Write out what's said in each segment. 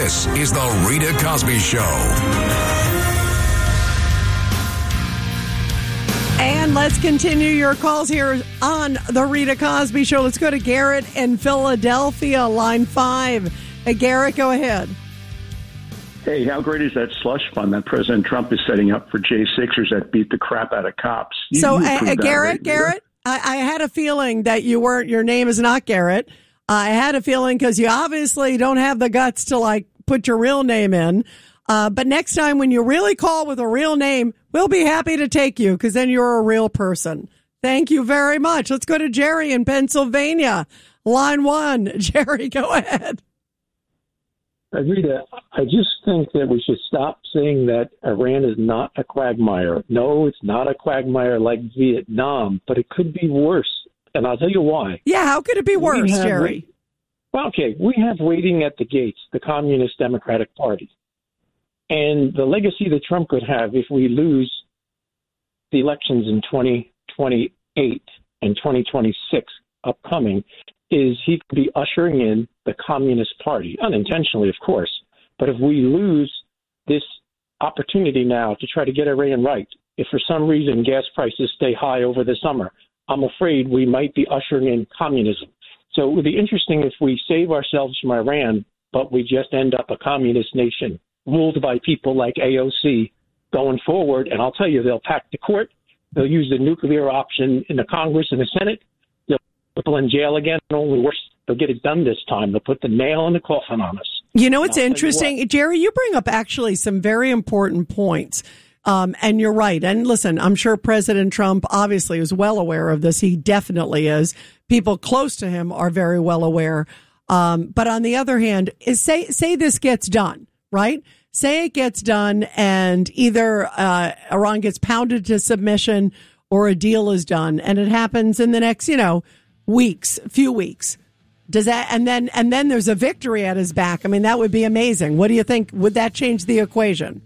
This is The Rita Cosby Show. And let's continue your calls here on The Rita Cosby Show. Let's go to Garrett in Philadelphia, line 5. Hey, Garrett, go ahead. Hey, how great is that slush fund that President Trump is setting up for J6ers that beat the crap out of cops? Garrett, I had a feeling that your name is not Garrett. I had a feeling because you obviously don't have the guts to put your real name in. But next time when you really call with a real name, we'll be happy to take you because then you're a real person. Thank you very much. Let's go to Jerry in Pennsylvania. Line 1. Jerry, go ahead. Rita, I just think that we should stop saying that Iran is not a quagmire. No, it's not a quagmire like Vietnam, but it could be worse. And I'll tell you why. Yeah, how could it be worse, Jerry? We have waiting at the gates, the Communist Democratic Party. And the legacy that Trump could have if we lose the elections in 2028 and 2026 upcoming is he could be ushering in the Communist Party, unintentionally, of course. But if we lose this opportunity now to try to get Iran right, if for some reason gas prices stay high over the summer, I'm afraid we might be ushering in communism. So it would be interesting if we save ourselves from Iran, but we just end up a communist nation ruled by people like AOC going forward. And I'll tell you, they'll pack the court. They'll use the nuclear option in the Congress and the Senate. They'll put people in jail again. Only worse, they'll get it done this time. They'll put the nail in the coffin on us. You know, it's interesting. Jerry, you bring up actually some very important points. And you're right. And listen, I'm sure President Trump obviously is well aware of this. He definitely is. People close to him are very well aware. But on the other hand, say this gets done, right? Say it gets done and either Iran gets pounded to submission or a deal is done, and it happens in the next, few weeks. Does that and then there's a victory at his back? I mean, that would be amazing. What do you think? Would that change the equation?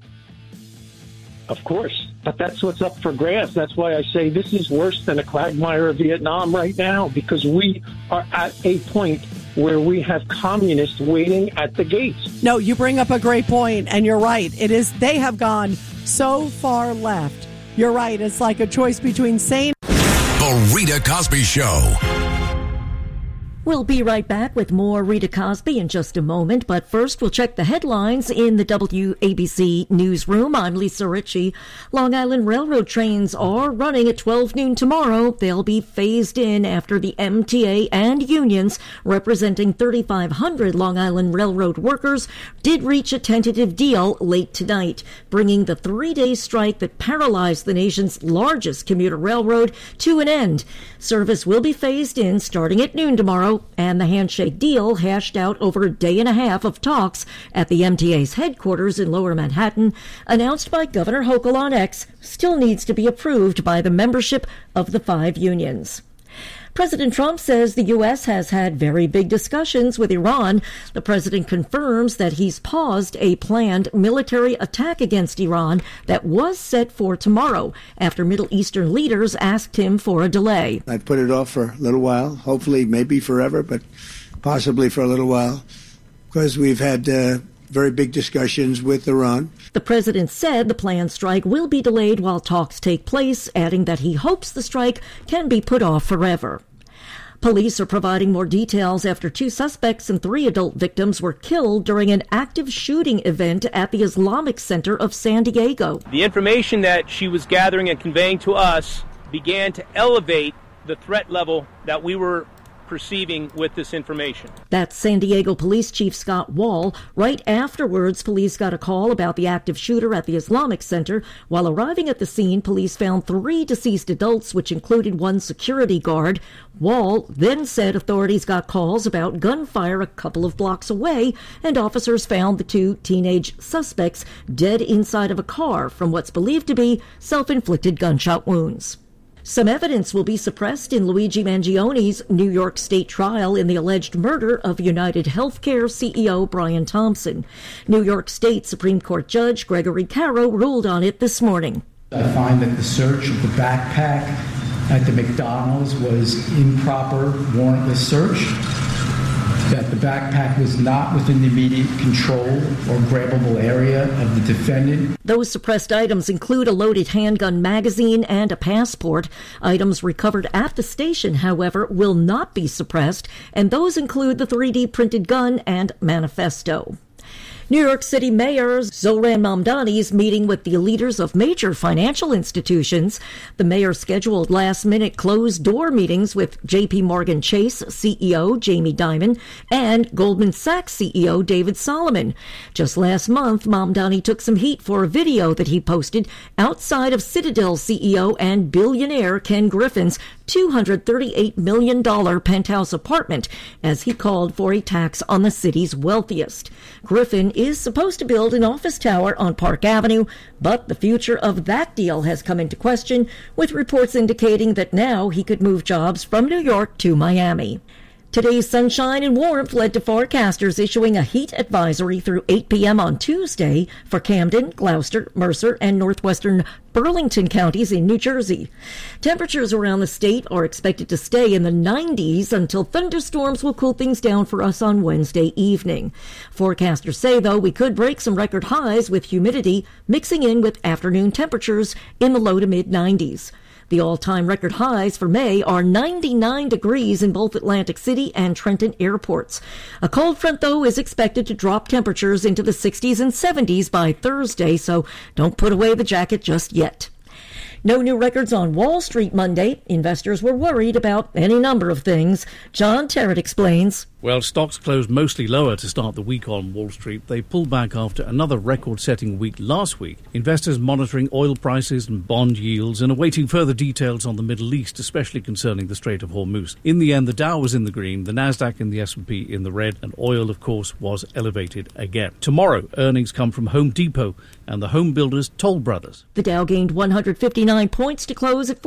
Of course, but that's what's up for grabs. That's why I say this is worse than a quagmire of Vietnam right now, because we are at a point where we have communists waiting at the gates. No, you bring up a great point, and you're right. It is. They have gone so far left. You're right. It's like a choice between sane. The Rita Cosby Show. We'll be right back with more Rita Cosby in just a moment, but first we'll check the headlines in the WABC newsroom. I'm Lisa Ritchie. Long Island Railroad trains are running at 12 noon tomorrow. They'll be phased in after the MTA and unions representing 3,500 Long Island Railroad workers did reach a tentative deal late tonight, bringing the 3-day strike that paralyzed the nation's largest commuter railroad to an end. Service will be phased in starting at noon tomorrow, and the handshake deal, hashed out over a day and a half of talks at the MTA's headquarters in Lower Manhattan, announced by Governor Hochul on X, still needs to be approved by the membership of the 5 unions. President Trump says the U.S. has had very big discussions with Iran. The president confirms that he's paused a planned military attack against Iran that was set for tomorrow after Middle Eastern leaders asked him for a delay. I've put it off for a little while, hopefully maybe forever, but possibly for a little while, because we've had very big discussions with Iran. The president said the planned strike will be delayed while talks take place, adding that he hopes the strike can be put off forever. Police are providing more details after 2 suspects and 3 adult victims were killed during an active shooting event at the Islamic Center of San Diego. The information that she was gathering and conveying to us began to elevate the threat level that we were perceiving with this information. That's San Diego Police Chief Scott Wall. Right afterwards, police got a call about the active shooter at the Islamic Center. While arriving at the scene, police found 3 deceased adults, which included 1 security guard. Wall then said authorities got calls about gunfire a couple of blocks away, and officers found the 2 teenage suspects dead inside of a car from what's believed to be self-inflicted gunshot wounds. Some evidence will be suppressed in Luigi Mangioni's New York State trial in the alleged murder of United Healthcare CEO Brian Thompson. New York State Supreme Court Judge Gregory Caro ruled on it this morning. I find that the search of the backpack at the McDonald's was improper, warrantless search. that the backpack was not within the immediate control or grabbable area of the defendant. Those suppressed items include a loaded handgun magazine and a passport. Items recovered at the station, however, will not be suppressed, and those include the 3D printed gun and manifesto. New York City Mayor Zohran Mamdani is meeting with the leaders of major financial institutions. The mayor scheduled last-minute closed-door meetings with J.P. Morgan Chase CEO Jamie Dimon and Goldman Sachs CEO David Solomon. Just last month, Mamdani took some heat for a video that he posted outside of Citadel CEO and billionaire Ken Griffin's $238 million penthouse apartment, as he called for a tax on the city's wealthiest. Griffin is supposed to build an office tower on Park Avenue, but the future of that deal has come into question, with reports indicating that now he could move jobs from New York to Miami. Today's sunshine and warmth led to forecasters issuing a heat advisory through 8 p.m. on Tuesday for Camden, Gloucester, Mercer, and northwestern Burlington counties in New Jersey. Temperatures around the state are expected to stay in the 90s until thunderstorms will cool things down for us on Wednesday evening. Forecasters say, though, we could break some record highs with humidity mixing in with afternoon temperatures in the low to mid-90s. The all-time record highs for May are 99 degrees in both Atlantic City and Trenton airports. A cold front, though, is expected to drop temperatures into the 60s and 70s by Thursday, so don't put away the jacket just yet. No new records on Wall Street Monday. Investors were worried about any number of things. John Terrett explains. Well, stocks closed mostly lower to start the week on Wall Street. They pulled back after another record-setting week last week. Investors monitoring oil prices and bond yields and awaiting further details on the Middle East, especially concerning the Strait of Hormuz. In the end, the Dow was in the green, the Nasdaq and the S&P in the red, and oil, of course, was elevated again. Tomorrow, earnings come from Home Depot and the home builders Toll Brothers. The Dow gained 159 points to close at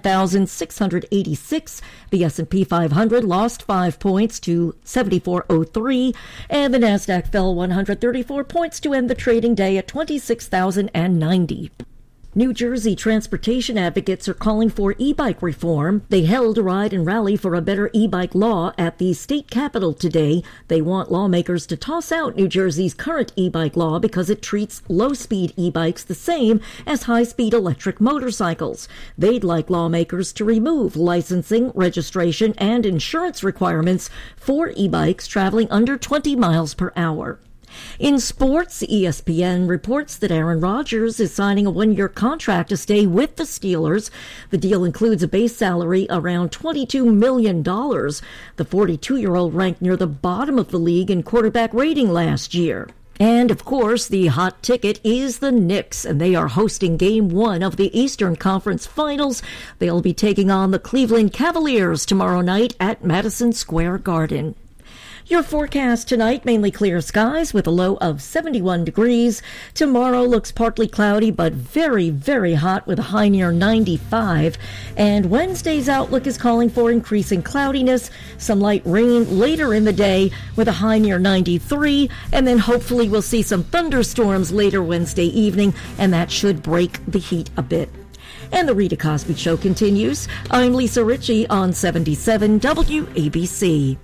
49,686. The S&P 500 lost 5 points to 74.03, and the Nasdaq fell 134 points to end the trading day at 26,090. New Jersey transportation advocates are calling for e-bike reform. They held a ride and rally for a better e-bike law at the state capitol today. They want lawmakers to toss out New Jersey's current e-bike law because it treats low-speed e-bikes the same as high-speed electric motorcycles. They'd like lawmakers to remove licensing, registration, and insurance requirements for e-bikes traveling under 20 miles per hour. In sports, ESPN reports that Aaron Rodgers is signing a one-year contract to stay with the Steelers. The deal includes a base salary around $22 million. The 42-year-old ranked near the bottom of the league in quarterback rating last year. And, of course, the hot ticket is the Knicks, and they are hosting Game 1 of the Eastern Conference Finals. They'll be taking on the Cleveland Cavaliers tomorrow night at Madison Square Garden. Your forecast tonight, mainly clear skies with a low of 71 degrees. Tomorrow looks partly cloudy, but very, very hot with a high near 95. And Wednesday's outlook is calling for increasing cloudiness, some light rain later in the day with a high near 93. And then hopefully we'll see some thunderstorms later Wednesday evening, and that should break the heat a bit. And the Rita Cosby Show continues. I'm Lisa Ritchie on 77 WABC.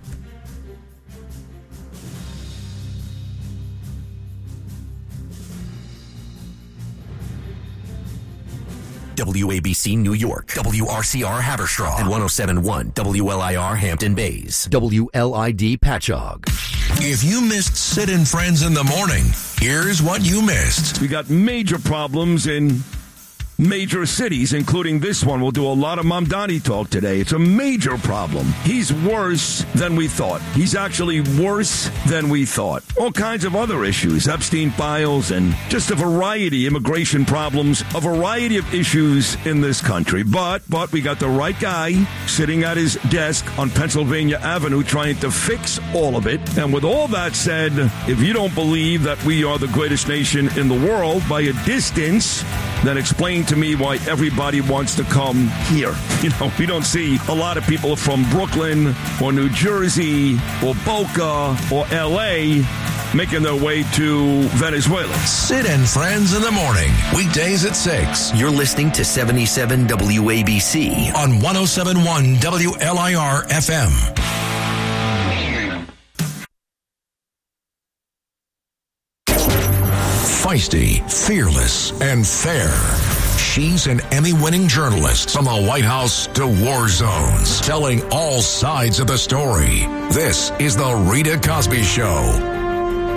WABC New York, WRCR Haverstraw, and 107.1 WLIR Hampton Bays, WLID Patchogue. If you missed Sid and Friends in the morning, here's what you missed. We got major problems in major cities, including this one. We'll do a lot of Mamdani talk today. It's a major problem. He's worse than we thought. He's actually worse than we thought. All kinds of other issues, Epstein files, and just a variety of immigration problems, a variety of issues in this country. But we got the right guy sitting at his desk on Pennsylvania Avenue trying to fix all of it. And with all that said, if you don't believe that we are the greatest nation in the world by a distance, then explain to me why everybody wants to come here. You know, we don't see a lot of people from Brooklyn or New Jersey or Boca or L.A. making their way to Venezuela. Sid and Friends in the morning, weekdays at 6. You're listening to 77 WABC on 107.1 WLIR FM. feisty, fearless, and fair. She's an Emmy-winning journalist from the White House to war zones, telling all sides of the story. This is The Rita Cosby Show.